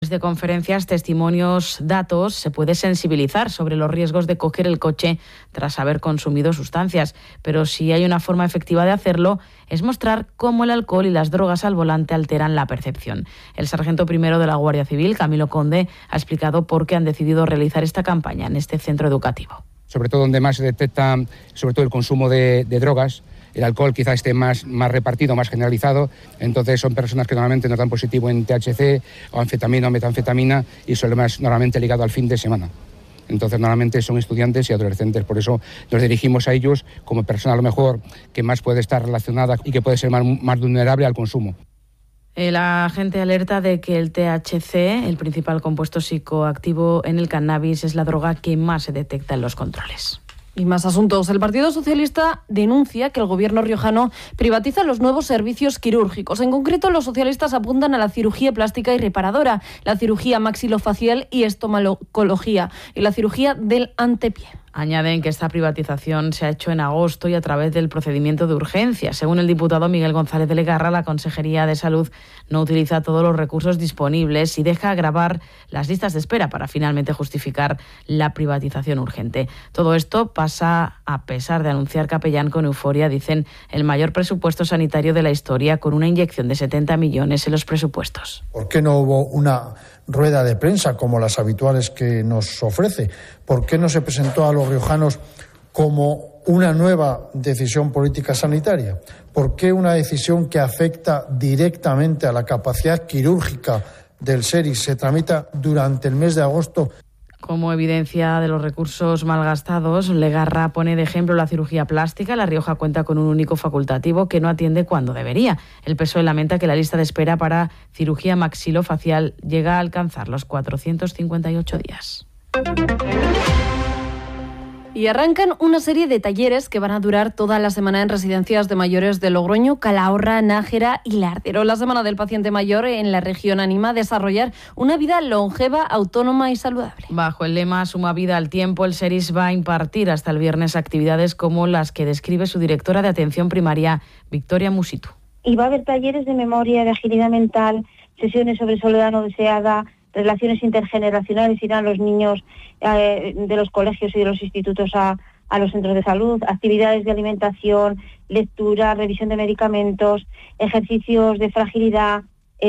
través de conferencias, testimonios, datos, se puede sensibilizar sobre los riesgos de coger el coche tras haber consumido sustancias. Pero si hay una forma efectiva de hacerlo, es mostrar cómo el alcohol y las drogas al volante alteran la percepción. El sargento primero de la Guardia Civil, Camilo Conde, ha explicado por qué han decidido realizar esta campaña en este centro educativo. Sobre todo donde más se detecta, sobre todo el consumo de drogas. El alcohol quizá esté más repartido, más generalizado, entonces son personas que normalmente nos dan positivo en THC o anfetamina o metanfetamina y suele más normalmente ligado al fin de semana. Entonces normalmente son estudiantes y adolescentes, por eso nos dirigimos a ellos como persona a lo mejor que más puede estar relacionada y que puede ser más vulnerable al consumo. El agente alerta de que el THC, el principal compuesto psicoactivo en el cannabis, es la droga que más se detecta en los controles. Y más asuntos. El Partido Socialista denuncia que el gobierno riojano privatiza los nuevos servicios quirúrgicos. En concreto, los socialistas apuntan a la cirugía plástica y reparadora, la cirugía maxilofacial y estomatología y la cirugía del antepié. Añaden que esta privatización se ha hecho en agosto y a través del procedimiento de urgencia. Según el diputado Miguel González de Legarra, la Consejería de Salud no utiliza todos los recursos disponibles y deja agravar las listas de espera para finalmente justificar la privatización urgente. Todo esto pasa a pesar de anunciar Capellán con euforia, dicen, el mayor presupuesto sanitario de la historia, con una inyección de 70 millones en los presupuestos. ¿Por qué no hubo una rueda de prensa como las habituales que nos ofrece? ¿Por qué no se presentó a los riojanos como una nueva decisión política sanitaria? ¿Por qué una decisión que afecta directamente a la capacidad quirúrgica del SERIS se tramita durante el mes de agosto? Como evidencia de los recursos malgastados, Legarra pone de ejemplo la cirugía plástica. La Rioja cuenta con un único facultativo que no atiende cuando debería. El PSOE lamenta que la lista de espera para cirugía maxilofacial llega a alcanzar los 458 días. Y arrancan una serie de talleres que van a durar toda la semana en residencias de mayores de Logroño, Calahorra, Nájera y Lardero. La Semana del Paciente Mayor en la región anima a desarrollar una vida longeva, autónoma y saludable. Bajo el lema Suma vida al tiempo, el SERIS va a impartir hasta el viernes actividades como las que describe su directora de atención primaria, Victoria Musitu. Y va a haber talleres de memoria, de agilidad mental, sesiones sobre soledad no deseada, relaciones intergeneracionales, irán los niños de los colegios y de los institutos a los centros de salud, actividades de alimentación, lectura, revisión de medicamentos, ejercicios de fragilidad,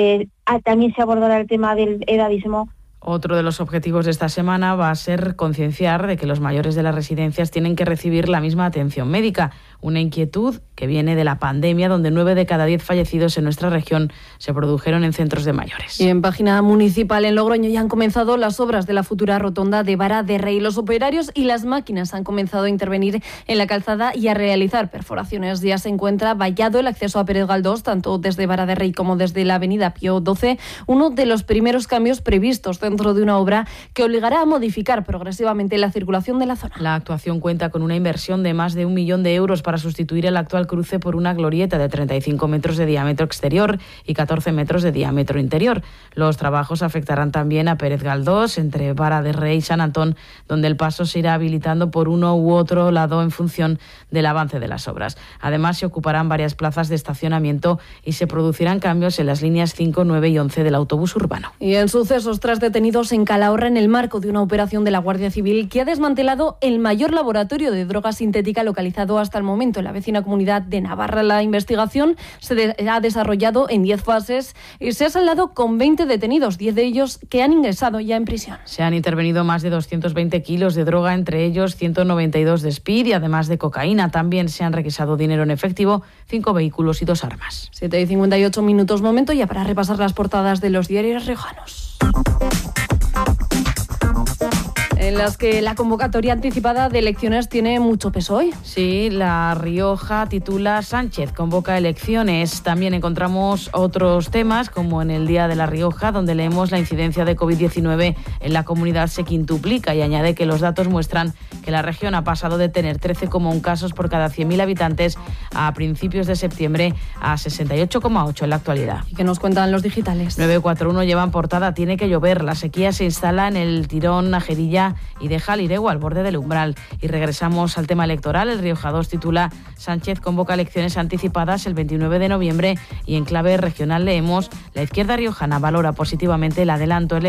también se abordará el tema del edadismo. Otro de los objetivos de esta semana va a ser concienciar de que los mayores de las residencias tienen que recibir la misma atención médica, una inquietud que viene de la pandemia, donde 9 de cada 10 fallecidos en nuestra región se produjeron en centros de mayores. Y en página municipal en Logroño ya han comenzado las obras de la futura rotonda de Vara de Rey. Los operarios y las máquinas han comenzado a intervenir en la calzada y a realizar perforaciones. Ya se encuentra vallado el acceso a Pérez Galdós, tanto desde Vara de Rey como desde la avenida Pío XII, uno de los primeros cambios previstos dentro de una obra que obligará a modificar progresivamente la circulación de la zona. La actuación cuenta con una inversión de más de 1 millón de euros para sustituir el actual cruce por una glorieta de 35 metros de diámetro exterior y 14 metros de diámetro interior. Los trabajos afectarán también a Pérez Galdós, entre Vara de Rey y San Antón, donde el paso se irá habilitando por uno u otro lado en función del avance de las obras. Además, se ocuparán varias plazas de estacionamiento y se producirán cambios en las líneas 5, 9 y 11 del autobús urbano. Y en sucesos, 3 detenidos en Calahorra en el marco de una operación de la Guardia Civil que ha desmantelado el mayor laboratorio de droga sintética localizado hasta el momento en la vecina comunidad de Navarra. La investigación se ha desarrollado en 10 fases y se ha saldado con 20 detenidos, 10 de ellos que han ingresado ya en prisión. Se han intervenido más de 220 kilos de droga, entre ellos 192 de speed y además de cocaína. También se han requisado dinero en efectivo, 5 vehículos y 2 armas. 7:58 minutos, momento ya para repasar las portadas de los diarios riojanos, en las que la convocatoria anticipada de elecciones tiene mucho peso hoy. Sí, La Rioja titula Sánchez convoca elecciones. También encontramos otros temas, como en el Día de La Rioja, donde leemos la incidencia de COVID-19 en la comunidad se quintuplica y añade que los datos muestran que la región ha pasado de tener 13,1 casos por cada 100.000 habitantes a principios de septiembre a 68,8 en la actualidad. ¿Y qué nos cuentan los digitales? 941 llevan portada Tiene que llover. La sequía se instala en el Tirón, Najerilla y deja al Iregua al borde del umbral. Y regresamos al tema electoral. El Rioja 2 titula Sánchez convoca elecciones anticipadas el 29 de noviembre y en clave regional leemos la izquierda riojana valora positivamente el adelanto electoral